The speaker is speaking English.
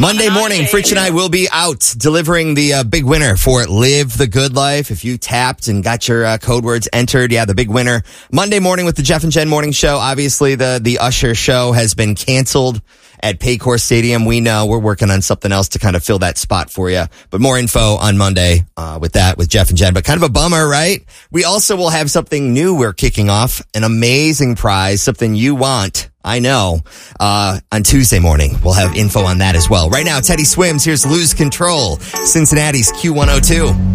Monday morning, Fritch and I will be out delivering the big winner for Live the Good Life. If you tapped and got your code words entered, the big winner. Monday morning with the Jeff and Jen Morning Show. Obviously, the Usher show has been canceled at Paycor Stadium. We know we're working on something else to kind of fill that spot for you. But more info on Monday with Jeff and Jen. But kind of a bummer, right? We also will have something new we're kicking off. An amazing prize, something you want. I know. On Tuesday morning, we'll have info on that as well. Right now, Teddy Swims. Here's Lose Control, Cincinnati's Q102.